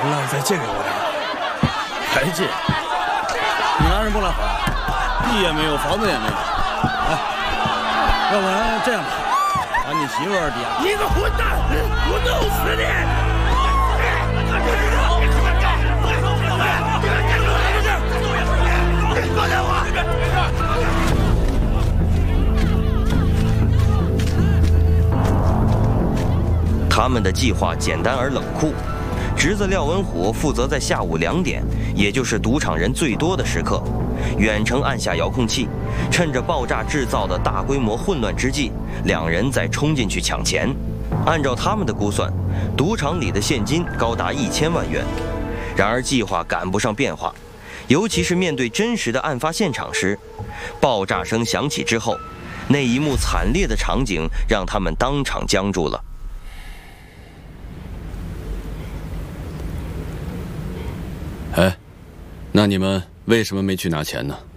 来，再借给我点。 还借？你拿什么来还？地也没有，房子也没有。哎，要不然这样吧，把你媳妇儿抵押。 你个混蛋！我弄死你！ 他们的计划简单而冷酷，侄子廖文虎负责在下午2点，也就是赌场人最多的时刻，远程按下遥控器，趁着爆炸制造的大规模混乱之际，2人再冲进去抢钱。按照他们的估算，赌场里的现金高达1000万元。然而计划赶不上变化，尤其是面对真实的案发现场时，爆炸声响起之后，那一幕惨烈的场景让他们当场僵住了。 哎，那你们为什么没去拿钱呢？